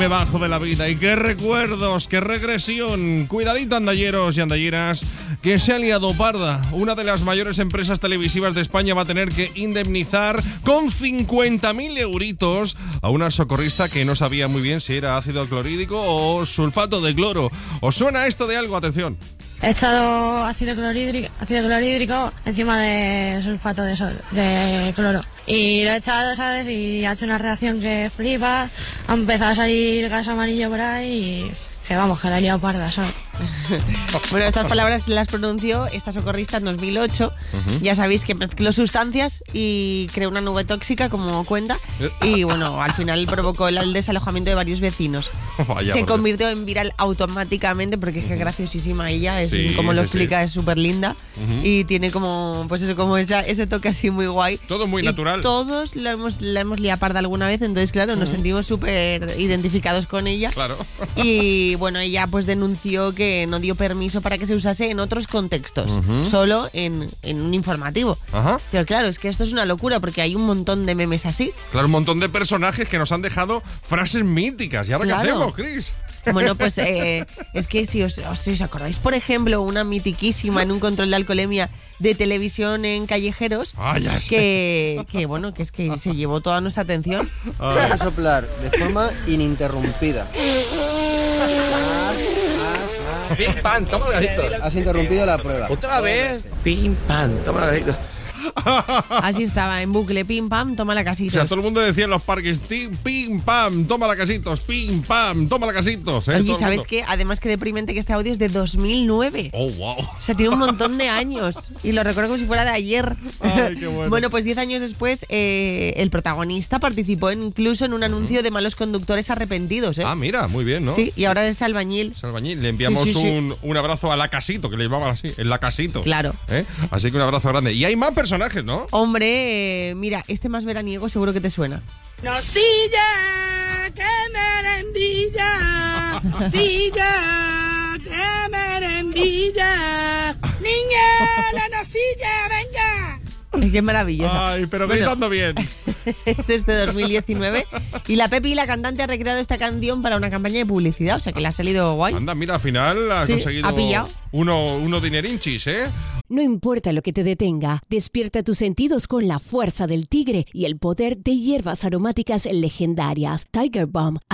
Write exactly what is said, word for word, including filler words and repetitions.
me bajo de la vida. Y qué recuerdos, qué regresión. Cuidadito, andalleros y andalleras, que se ha liado parda. Una de las mayores empresas televisivas de España va a tener que indemnizar con cincuenta mil euritos a una socorrista que no sabía muy bien si era ácido clorhídrico o sulfato de cloro. ¿Os suena esto de algo? Atención. He echado ácido clorhídrico, ácido clorhídrico encima de sulfato de, sol, de cloro. Y lo he echado, ¿sabes? Y ha hecho una reacción que flipa. Ha empezado a salir gas amarillo por ahí y... que vamos, que la he liado parda, ¿sabes? Bueno, estas palabras las pronunció esta socorrista en dos mil ocho. Uh-huh. Ya sabéis que mezcló sustancias y creó una nube tóxica, como cuenta. Y bueno, al final provocó el desalojamiento de varios vecinos. Vaya, Se convirtió en viral automáticamente porque es que es graciosísima ella. Es, sí, como lo sí, explica, sí. Es súper linda. Uh-huh. Y tiene como, pues eso, como esa, ese toque así muy guay. Todo muy y natural. Todos la hemos, la hemos liado parda alguna vez. Entonces, claro, uh-huh. nos sentimos súper identificados con ella. Claro. Y bueno, ella pues denunció que no dio permiso para que se usase en otros contextos, uh-huh. solo en, en un informativo. Uh-huh. Pero claro, es que esto es una locura porque hay un montón de memes así. Claro, un montón de personajes que nos han dejado frases míticas. ¿Y ahora claro. qué hacemos, Chris? Bueno, pues eh, es que si os, si os acordáis, por ejemplo, una mitiquísima en un control de alcoholemia de televisión en Callejeros, ah, ya sé. que, que bueno, que es que se llevó toda nuestra atención. Hay que soplar de forma ininterrumpida. Pim, pam, toma los gasitos. Has interrumpido la prueba. Otra vez. Pim, pam, toma los gasitos. Así estaba, en bucle, pim, pam, toma la casita. O sea, todo el mundo decía en los parques, pim, pam, toma la casitos, pim, pam, toma la casitos. ¿eh? Oye, ¿sabes qué? Además, que deprimente que este audio es de dos mil nueve. Oh, wow. O sea, tiene un montón de años. Y lo recuerdo como si fuera de ayer. Ay, qué bueno. Bueno, pues diez años después, eh, el protagonista participó en, incluso en un anuncio de malos conductores arrepentidos. ¿eh? Ah, mira, muy bien, ¿no? Sí, y ahora es albañil. Es albañil. Le enviamos sí, sí, sí. Un, un abrazo a la casito, que le llamaban así, el la casito. Claro. ¿Eh? Así que un abrazo grande. Y hay más personajes, ¿no? Hombre, eh, mira, este más veraniego seguro que te suena. Nocilla, que merendilla, nocilla, que merendilla, niña, la nocilla, venga. Qué maravillosa. Ay, pero bueno, gritando bien. Desde dos mil diecinueve. Y la Pepi, la cantante, ha recreado esta canción para una campaña de publicidad. O sea que le ha salido guay. Anda, mira, al final ha sí, conseguido ha pillado. Uno, uno dinerinchis, ¿eh? No importa lo que te detenga, despierta tus sentidos con la fuerza del tigre y el poder de hierbas aromáticas legendarias. Tiger Balm